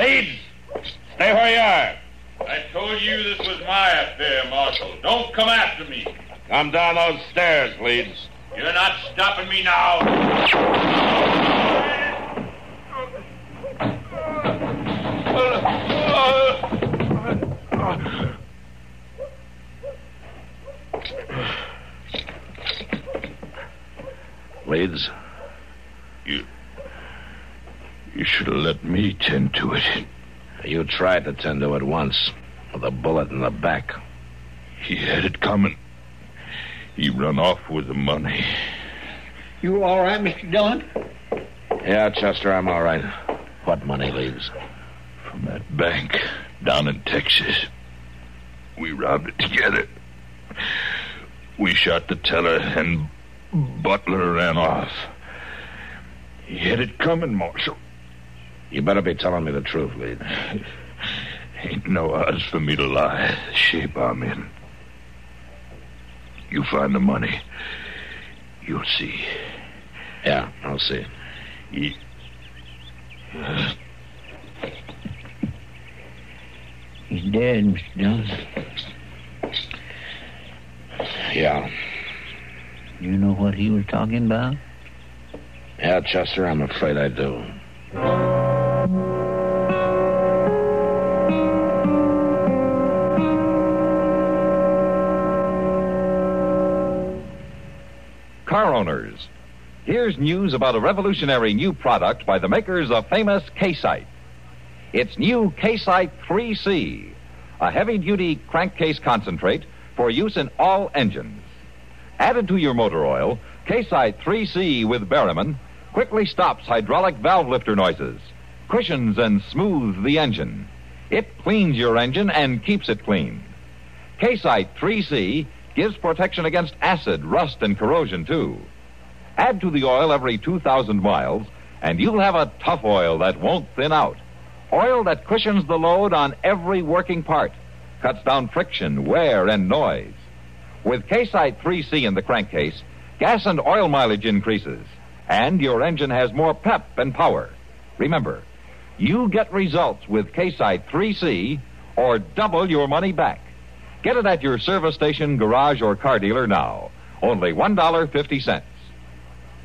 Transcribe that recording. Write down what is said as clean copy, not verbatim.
Leeds, stay where you are. I told you this was my affair, Marshal. Don't come after me. Come down those stairs, Leeds. You're not stopping me now. Leeds? You should have let me tend to it. You tried to tend to it once, with a bullet in the back. He had it coming. He run off with the money. You all right, Mr. Dillon? Yeah, Chester, I'm all right. What money, Leeds? From that bank down in Texas. We robbed it together. We shot the teller, and Butler ran off. He had it coming, Marshal. You better be telling me the truth, Leeds. Ain't no odds for me to lie, the shape I'm in. You find the money, you'll see. Yeah, I'll see. He's dead, Mr. Dillon. Yeah. You know what he was talking about? Yeah, Chester, I'm afraid I do. Car owners, here's news about a revolutionary new product by the makers of famous K-Site. It's new K-Site 3C, a heavy-duty crankcase concentrate for use in all engines. Added to your motor oil, K-Site 3C with Berryman quickly stops hydraulic valve lifter noises, cushions and smooths the engine. It cleans your engine and keeps it clean. K-Site 3C gives protection against acid, rust, and corrosion, too. Add to the oil every 2,000 miles, and you'll have a tough oil that won't thin out. Oil that cushions the load on every working part, cuts down friction, wear, and noise. With K-Site 3C in the crankcase, gas and oil mileage increases, and your engine has more pep and power. Remember, you get results with K-Site 3C or double your money back. Get it at your service station, garage, or car dealer now. Only $1.50.